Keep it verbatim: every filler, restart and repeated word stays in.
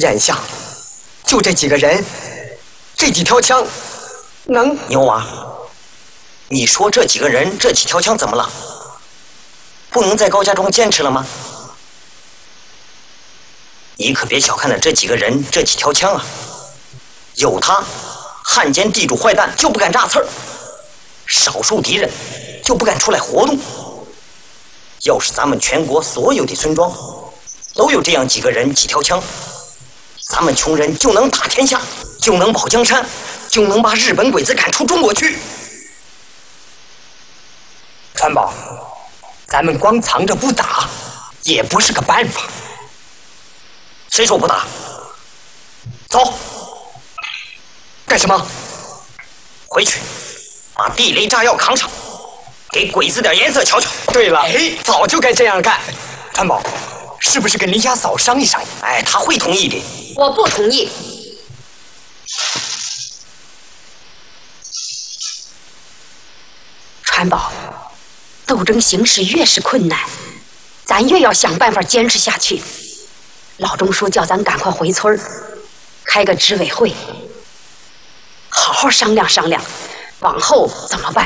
眼下就这几个人，这几条枪，能？ 牛娃，你说这几个人，这几条枪怎么了？不能在高家庄坚持了吗？你可别小看了这几个人，这几条枪啊！有他，汉奸地主坏蛋就不敢炸刺儿，少数敌人就不敢出来活动。要是咱们全国所有的村庄都有这样几个人几条枪，咱们穷人就能打天下，就能保江山，就能把日本鬼子赶出中国去。 川宝，咱们光藏着不打也不是个办法。 谁说不打？走！ 干什么？ 回去把地雷炸药扛上，给鬼子点颜色瞧瞧。 对了，哎，早就该这样干。川宝，是不是跟林家嫂商议商议？ 哎，他会同意的。 我不同意。川宝，斗争形势越是困难，咱越要想办法坚持下去。老钟说叫咱赶快回村开个执委会，好好商量商量，往后怎么办。